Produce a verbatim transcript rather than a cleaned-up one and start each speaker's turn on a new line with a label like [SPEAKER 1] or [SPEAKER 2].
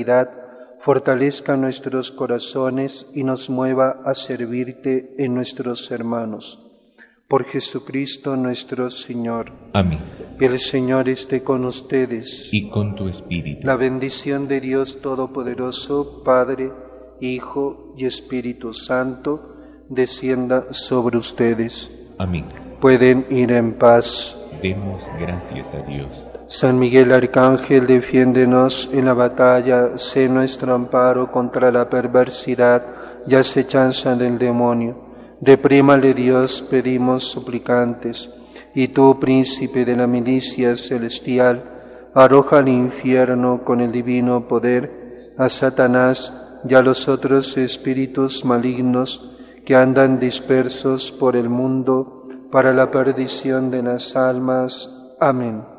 [SPEAKER 1] caridad, fortalezca nuestros corazones y nos mueva a servirte en nuestros hermanos. Por Jesucristo nuestro Señor.
[SPEAKER 2] Amén.
[SPEAKER 1] El Señor esté con ustedes.
[SPEAKER 2] Y con tu espíritu.
[SPEAKER 1] La bendición de Dios Todopoderoso, Padre, Hijo y Espíritu Santo, descienda sobre ustedes.
[SPEAKER 2] Amén.
[SPEAKER 1] Pueden ir en paz.
[SPEAKER 2] Demos gracias a Dios.
[SPEAKER 1] San Miguel Arcángel, defiéndenos en la batalla, sé nuestro amparo contra la perversidad y acechanza del demonio. Reprímale Dios, pedimos suplicantes, y tú, príncipe de la milicia celestial, arroja al infierno con el divino poder a Satanás y a los otros espíritus malignos que andan dispersos por el mundo para la perdición de las almas. Amén.